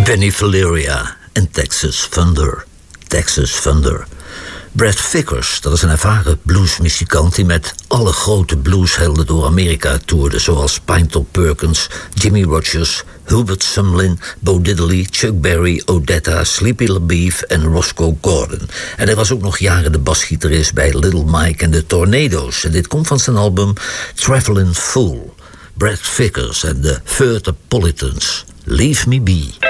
Benny Valeria en Texas Thunder. Texas Thunder. Brad Vickers, dat is een ervaren bluesmuzikant die met alle grote blueshelden door Amerika toerde, zoals Pinetop Perkins, Jimmy Rogers, Hubert Sumlin, Bo Diddley, Chuck Berry, Odetta, Sleepy LaBeef en Roscoe Gordon. En hij was ook nog jaren de basgitarist bij Little Mike en de Tornadoes. En dit komt van zijn album Travelin' Fool. Brad Vickers en de Furtapolitans. Leave Me Be.